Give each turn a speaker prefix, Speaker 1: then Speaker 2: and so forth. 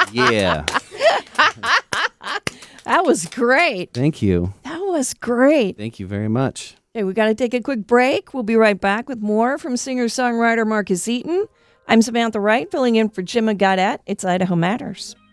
Speaker 1: Yeah.
Speaker 2: That was great.
Speaker 1: Thank you.
Speaker 2: That was great.
Speaker 1: Thank you very much.
Speaker 2: Okay, we got to take a quick break. We'll be right back with more from singer-songwriter Marcus Eaton. I'm Samantha Wright, filling in for Jim Gaudette. It's Idaho Matters.